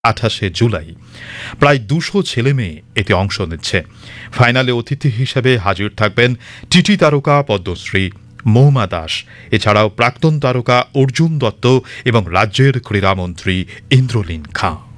28 জুলাই। প্রায় 200 ছেলে মেয়ে এতে অংশ নিচ্ছে। ফাইনালে অতিথি হিসেবে হাজির থাকবেন টিটি তারকা পদ্মশ্রী মহুমা দাস, এছাড়াও প্রাক্তন তারকা অর্জুন দত্ত এবং রাজ্যের ক্রীড়ামন্ত্রী ইন্দ্রলীন খাঁ।